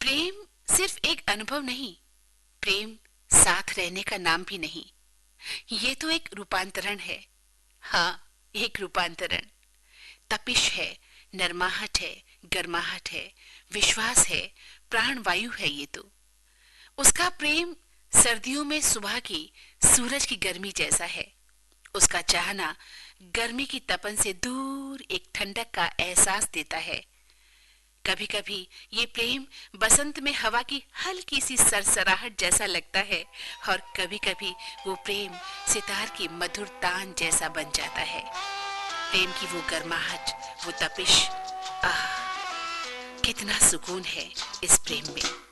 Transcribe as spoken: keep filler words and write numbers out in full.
प्रेम सिर्फ एक अनुभव नहीं, प्रेम साथ रहने का नाम भी नहीं। ये तो एक रूपांतरण है। हाँ, एक रूपांतरण। तपिश है, नरमाहट है, गर्माहट है, विश्वास है, प्राण वायु है ये तो। उसका प्रेम सर्दियों में सुबह की सूरज की गर्मी जैसा है। उसका चाहना गर्मी की तपन से दूर एक ठंडक का एहसास देता है। कभी कभी ये प्रेम बसंत में हवा की हल्की सी सरसराहट जैसा लगता है, और कभी कभी वो प्रेम सितार की मधुर तान जैसा बन जाता है। प्रेम की वो गर्माहट, वो तपिश, आह, कितना सुकून है इस प्रेम में।